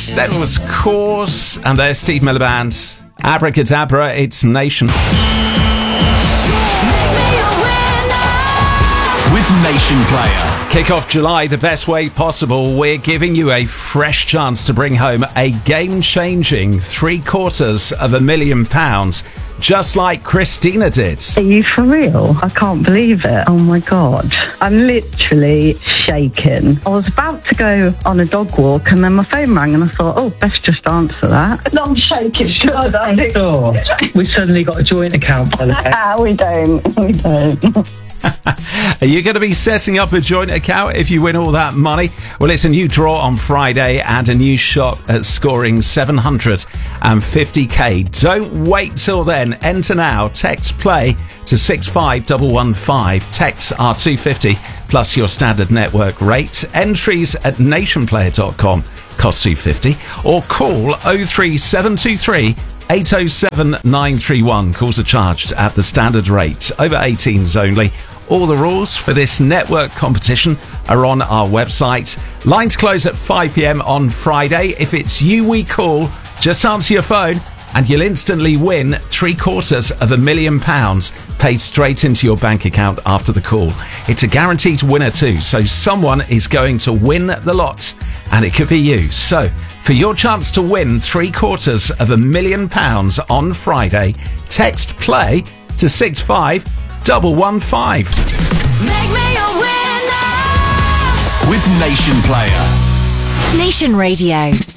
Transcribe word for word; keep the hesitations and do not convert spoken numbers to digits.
Then was Cause, and there's Steve Miller Band's Abracadabra. It's Nation. With Nation Player. Kick off July the best way possible. We're giving you a fresh chance to bring home a game-changing three quarters of a million pounds, just like Christina did. Are you for real? I can't believe it. Oh my God. I'm literally shaking. I was about to go on a dog walk and then my phone rang and I thought, oh, best just answer that. I'm shaking. Sure, I Oh, we suddenly got a joint account by the way. we don't. We don't. Are you going to be setting up a joint account if you win all that money? Well, it's a new draw on Friday and a new shot at scoring seven hundred fifty k. Don't wait till then. Enter now. Text play to six five one one five. Texts are two fifty plus your standard network rate. Entries at nationplayer dot com cost two fifty, or call oh three seven two three eight oh seven nine three one. Calls are charged at the standard rate. Over eighteens only. All the rules for this network competition are on our website. Lines close at five p.m. on Friday. If it's you we call, just answer your phone and you'll instantly win three quarters of a million pounds paid straight into your bank account after the call. It's a guaranteed winner too, so someone is going to win the lot, and it could be you. So, for your chance to win three quarters of a million pounds on Friday, text play to six five one one five. Make me a winner with Nation Player. Nation Radio.